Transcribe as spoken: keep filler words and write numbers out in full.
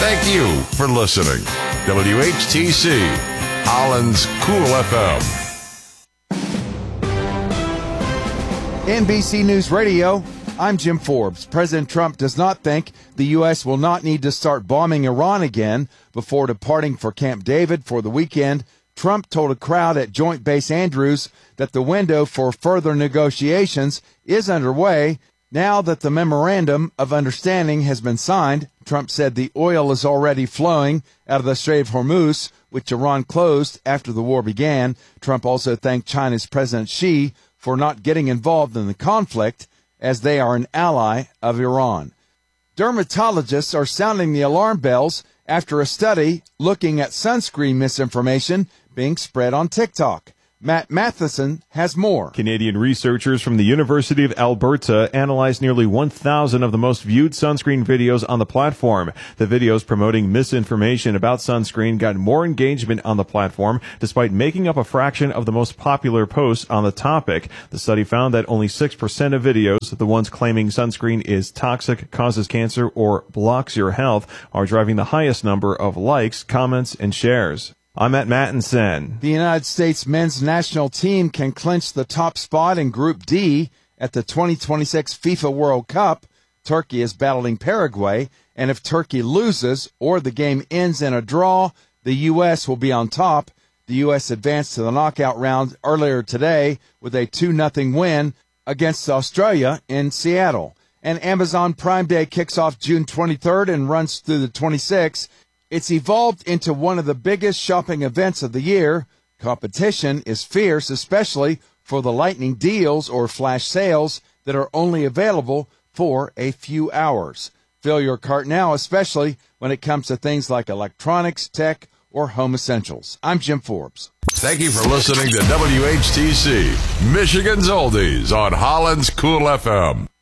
Thank you for listening. W H T C, Holland's Cool F M. N B C News Radio, I'm Jim Forbes. President Trump does not think the U S will not need to start bombing Iran again before departing for Camp David for the weekend. Trump told a crowd at Joint Base Andrews that the window for further negotiations is underway. Now that the memorandum of understanding has been signed, Trump said the oil is already flowing out of the Strait of Hormuz, which Iran closed after the war began. Trump also thanked China's President Xi for not getting involved in the conflict, as they are an ally of Iran. Dermatologists are sounding the alarm bells after a study looking at sunscreen misinformation being spread on TikTok. Matt Matheson has more. Canadian researchers from the University of Alberta analyzed nearly one thousand of the most viewed sunscreen videos on the platform. The videos promoting misinformation about sunscreen got more engagement on the platform, despite making up a fraction of the most popular posts on the topic. The study found that only six percent of videos, the ones claiming sunscreen is toxic, causes cancer, or blocks your health, are driving the highest number of likes, comments, and shares. I'm at Mattinson. The United States men's national team can clinch the top spot in Group D at the twenty twenty-six FIFA World Cup. Turkey is battling Paraguay, and if Turkey loses or the game ends in a draw, the U S will be on top. The U S advanced to the knockout round earlier today with a two nothing win against Australia in Seattle. And Amazon Prime Day kicks off June twenty-third and runs through the twenty-sixth. It's evolved into one of the biggest shopping events of the year. Competition is fierce, especially for the lightning deals or flash sales that are only available for a few hours. Fill your cart now, especially when it comes to things like electronics, tech, or home essentials. I'm Jim Forbes. Thank you for listening to W H T C, Michigan's Oldies on Holland's Cool F M.